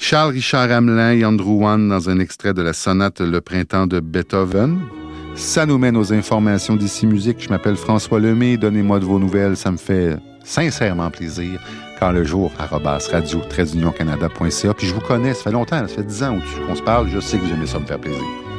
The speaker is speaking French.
Charles Richard Hamelin et Andrew Wan dans un extrait de la sonate Le Printemps de Beethoven. Ça nous mène aux informations d'Ici Musique. Je m'appelle François Lemay. Donnez-moi de vos nouvelles. Ça me fait sincèrement plaisir. Quand le jour, @radio-canada.ca. Puis je vous connais, ça fait longtemps, ça fait 10 ans qu'on se parle. Je sais que vous aimez ça me faire plaisir.